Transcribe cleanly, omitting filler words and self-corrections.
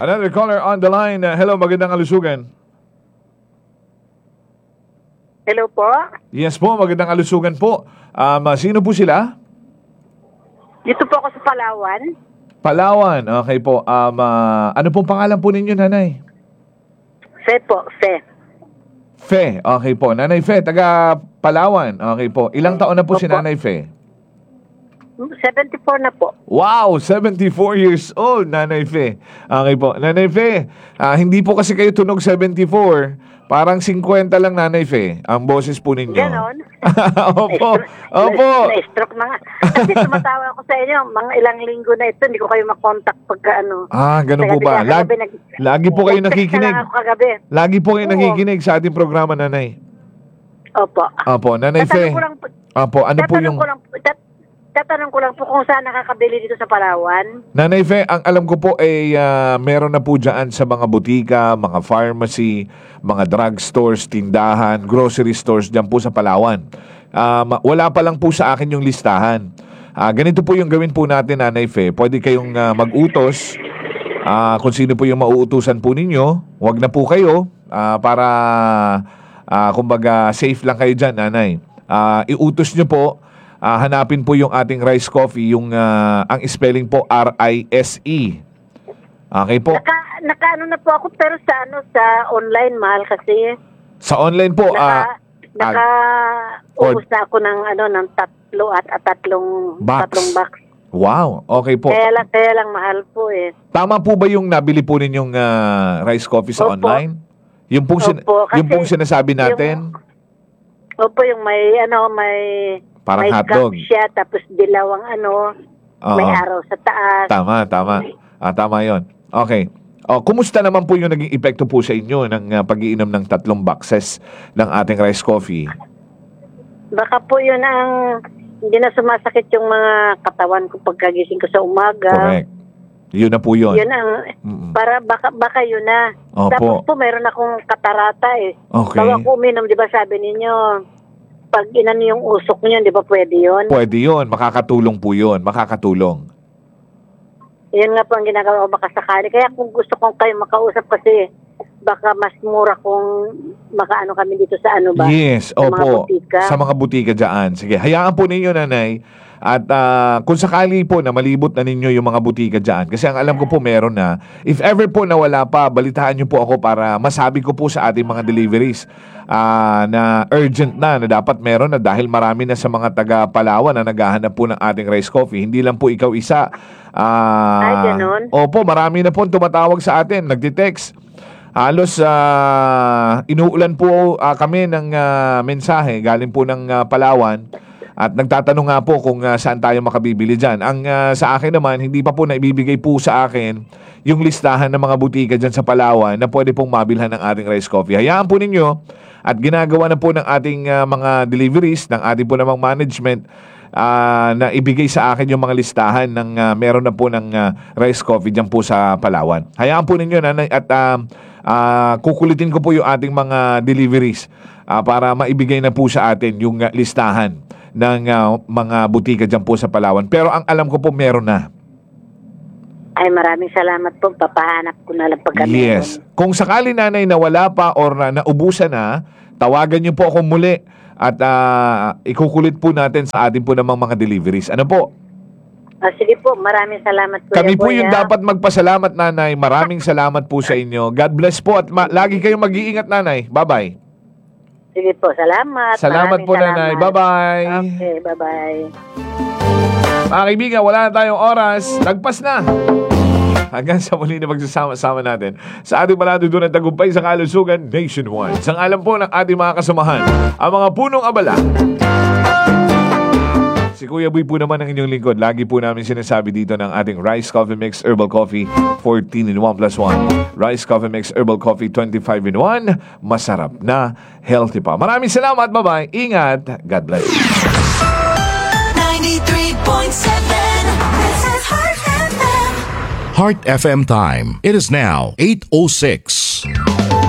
Another caller on the line. Hello, magandang kalusugan. Hello po? Yes po, magandang kalusugan po. Sino po sila? Dito po ako sa Palawan. Palawan, okay po. Ano pong pangalan po ninyo, nanay? Fe po, Fe. Fe, okay po. Nanay Fe, taga Palawan. Okay po. Ilang taon na po si Opo. Nanay Fe? 74 na po. Wow, 74 years old, Nanay Fe. Okay po. Nanay Fe, hindi po kasi kayo tunog 74. Parang 50 lang, Nanay Fe, ang boses po ninyo. Ganon. Opo, opo. Na-stroke na nga. Kasi tumatawa ako sa inyo, mga ilang linggo na ito, hindi ko kayo makontak pagka ano. Ganun po ba? Lagi po kayo nakikinig. Ako kagabi. Lagi po kayo Oo. nakikinig sa ating programa, Nanay. Opo. Opo, Nanay Fe. Opo, ano po yung... Tatanong ko lang po kung saan nakakabili dito sa Palawan. Nanay Fe, ang alam ko po ay meron na po dyan sa mga butika, mga pharmacy, mga drugstores, tindahan, grocery stores dyan po sa Palawan. Wala pa lang po sa akin yung listahan. Ganito po yung gawin po natin, Nanay Fe. Pwede kayong mag-utos kung sino po yung mauutusan po ninyo. Huwag na po kayo para kumbaga safe lang kayo dyan, Nanay. Iutos nyo po. Hanapin po yung ating rice coffee, yung ang spelling po RISE. Okay po. Naka-ano na po ako pero sa online mahal kasi. Sa online po ubos na ako ng tatlong box. Wow, okay po. Kaya lang mahal po eh. Tama po ba yung nabili po ninyong rice coffee sa Opo. online? Yung pong yung pong sinasabi natin? Opo, yung may parang may hotdog. cup siya, tapos dilawang may araw sa taas. Tama. Tama yon. Okay. Kumusta naman po yung naging epekto po sa inyo ng pag-iinom ng 3 boxes ng ating rice coffee? Baka po yun hindi na sumasakit yung mga katawan ko pagkagising ko sa umaga. Correct. Yun na po yun. Yun para baka yun na. Opo. Tapos po meron akong katarata eh. Okay. Bawa ko uminom, di ba sabi ninyo, pag inano yung usok niyo, di ba pwede yun? Pwede yun. Makakatulong po yun. Makakatulong. Yun nga po ang ginagawa ko baka sakali. Kaya kung gusto kong kayo makausap kasi baka mas mura kung makaano kami dito sa Yes, sa mga opo. butika. Sa mga butika dyan. Sige, hayaan po ninyo, Nanay. At kung sakali po na malibot na ninyo yung mga butika dyan, kasi ang alam ko po meron na, if ever po na wala pa, balitaan nyo po ako para masabi ko po sa ating mga deliveries na urgent na dapat meron na dahil marami na sa mga taga Palawan na naghahanap po ng ating rice coffee. Hindi lang po ikaw isa. Ay, ganun? Opo, marami na po tumatawag sa atin, nagtitext. Halos inuulan po kami ng mensahe galing po ng Palawan. At nagtatanong nga po kung saan tayo makabibili dyan. Ang sa akin naman, hindi pa po naibibigay po sa akin yung listahan ng mga butika dyan sa Palawan na pwede pong mabilhan ng ating rice coffee. Hayaan po ninyo at ginagawa na po ng ating mga deliveries, ng ating po namang management na ibigay sa akin yung mga listahan ng meron na po ng rice coffee dyan po sa Palawan. Hayaan po ninyo, Nanay, at kukulitin ko po yung ating mga deliveries para maibigay na po sa atin yung listahan ng mga butika dyan po sa Palawan. Pero ang alam ko po meron na. Ay, maraming salamat po. Papahanap ko na lang pag kami. Yes. Kung sakali, Nanay, na wala pa or naubusan na, tawagan niyo po ako muli at ikukulit po natin sa atin po namang mga deliveries. Ano po? Sige po, maraming salamat po. Kami po yung dapat magpasalamat, Nanay. Maraming salamat po sa inyo. God bless po at lagi kayong mag-iingat, Nanay. Bye-bye. Sige po, salamat. Salamat po, Nanay. Bye-bye. Okay, bye-bye. Mga kaibigan, wala na tayong oras. Lagpas na. Hanggang sa muli na magsasama-sama natin sa ating maladudunan tagumpay sa kalusugan nationwide. Sang alam po ng ating mga kasamahan, ang mga punong abala. Si Kuya Boy po naman ang inyong lingkod. Lagi po namin sinasabi dito ng ating Rice Coffee Mix Herbal Coffee 14 in 1 plus 1. Rice Coffee Mix Herbal Coffee 25 in 1. Masarap na, healthy pa. Maraming salamat. Bye-bye. Ingat. God bless. 93.7 This is Heart FM. Heart FM time. It is now 8:06.